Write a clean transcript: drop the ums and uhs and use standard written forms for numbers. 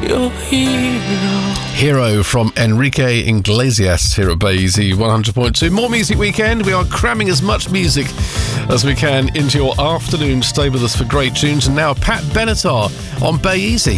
your hero. Hero from Enrique Iglesias here at Bay Easy 100.2. More Music Weekend. We are cramming as much music as we can into your afternoon. Stay with us for great tunes. And now Pat Benatar on Bay Easy.